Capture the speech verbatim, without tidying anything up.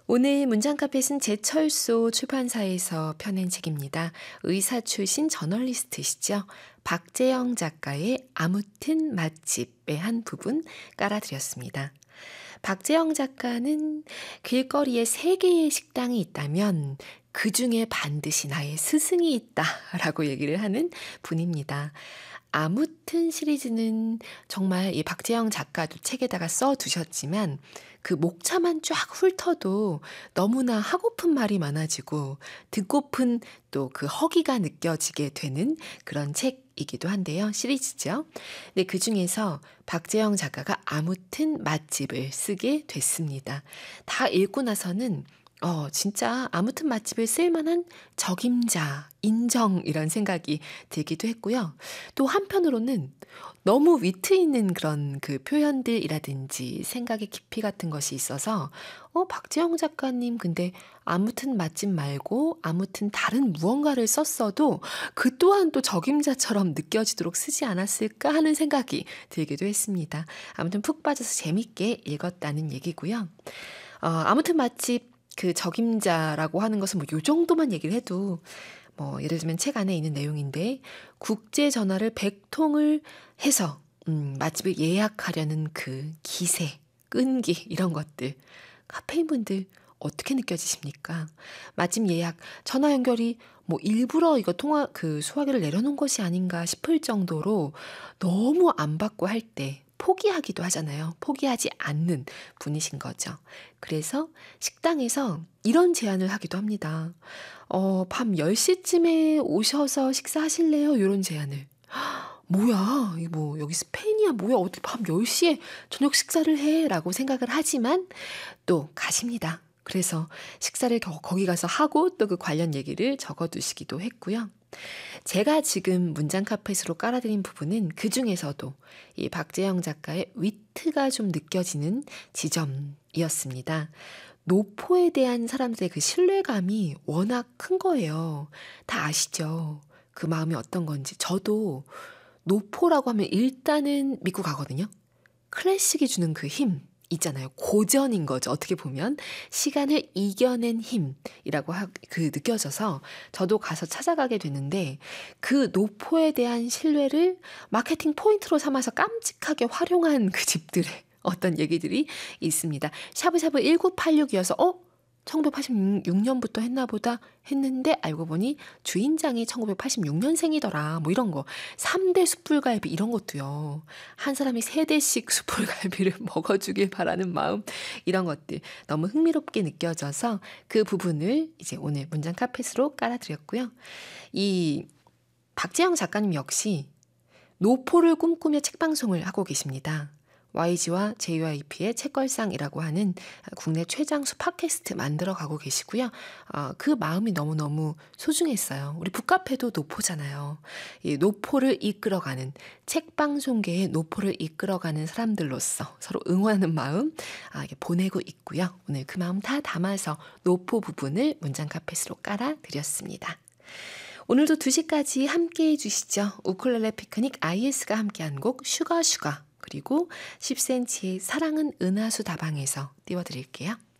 오늘 문장카펫은 제철소 출판사에서 펴낸 책입니다. 의사 출신 저널리스트시죠. 박재영 작가의 아무튼 맛집의 한 부분 깔아드렸습니다. 박재영 작가는 길거리에 세 개의 식당이 있다면 그 중에 반드시 나의 스승이 있다라고 얘기를 하는 분입니다. 아무튼 시리즈는 정말 이 박재영 작가도 책에다가 써두셨지만 그 목차만 쫙 훑어도 너무나 하고픈 말이 많아지고 듣고픈 또 그 허기가 느껴지게 되는 그런 책이기도 한데요. 시리즈죠. 근데 그 중에서 박재영 작가가 아무튼 맛집을 쓰게 됐습니다. 다 읽고 나서는 어, 진짜 아무튼 맛집을 쓸만한 적임자, 인정 이런 생각이 들기도 했고요. 또 한편으로는 너무 위트 있는 그런 그 표현들이라든지 생각의 깊이 같은 것이 있어서 어, 박재영 작가님 근데 아무튼 맛집 말고 아무튼 다른 무언가를 썼어도 그 또한 또 적임자처럼 느껴지도록 쓰지 않았을까 하는 생각이 들기도 했습니다. 아무튼 푹 빠져서 재밌게 읽었다는 얘기고요. 어, 아무튼 맛집 그 적임자라고 하는 것은 뭐 요 정도만 얘기를 해도 뭐 예를 들면 책 안에 있는 내용인데 국제 전화를 백 통을 해서 음, 맛집을 예약하려는 그 기세, 끈기 이런 것들 카페인 분들 어떻게 느껴지십니까? 맛집 예약 전화 연결이 뭐 일부러 이거 통화 그 수화기를 내려놓은 것이 아닌가 싶을 정도로 너무 안 받고 할 때 포기하기도 하잖아요. 포기하지 않는 분이신 거죠. 그래서 식당에서 이런 제안을 하기도 합니다. 어, 밤 열 시쯤에 오셔서 식사하실래요? 이런 제안을. 뭐야, 이거 뭐, 여기 스페인이야, 뭐야, 어디 밤 열 시에 저녁 식사를 해? 라고 생각을 하지만 또 가십니다. 그래서 식사를 거기 가서 하고 또 그 관련 얘기를 적어두시기도 했고요. 제가 지금 문장 카펫으로 깔아드린 부분은 그 중에서도 이 박재영 작가의 위트가 좀 느껴지는 지점이었습니다. 노포에 대한 사람들의 그 신뢰감이 워낙 큰 거예요. 다 아시죠? 그 마음이 어떤 건지. 저도 노포라고 하면 일단은 믿고 가거든요. 클래식이 주는 그 힘 있잖아요. 고전인 거죠. 어떻게 보면 시간을 이겨낸 힘이라고 하, 그 느껴져서 저도 가서 찾아가게 되는데 그 노포에 대한 신뢰를 마케팅 포인트로 삼아서 깜찍하게 활용한 그 집들의 어떤 얘기들이 있습니다. 샤브샤브 천구백팔십육이어서 어? 천구백팔십육 년부터 했나 보다 했는데 알고 보니 주인장이 천구백팔십육 년생이더라. 뭐 이런 거. 삼 대 숯불갈비 이런 것도요. 한 사람이 세 대씩 숯불갈비를 먹어주길 바라는 마음. 이런 것들 너무 흥미롭게 느껴져서 그 부분을 이제 오늘 문장 카펫으로 깔아드렸고요. 이 박재영 작가님 역시 노포를 꿈꾸며 책방송을 하고 계십니다. 와이지와 제이와이피의 책걸상이라고 하는 국내 최장수 팟캐스트 만들어가고 계시고요. 어, 그 마음이 너무너무 소중했어요. 우리 북카페도 노포잖아요. 이 노포를 이끌어가는 책방송계의 노포를 이끌어가는 사람들로서 서로 응원하는 마음 아, 이게 보내고 있고요. 오늘 그 마음 다 담아서 노포 부분을 문장 카펫으로 깔아드렸습니다. 오늘도 두 시까지 함께 해주시죠. 우쿨렐레 피크닉 아이에스가 함께한 곡 슈가 슈가 그리고 십 센티미터의 사랑은 은하수 다방에서 띄워드릴게요.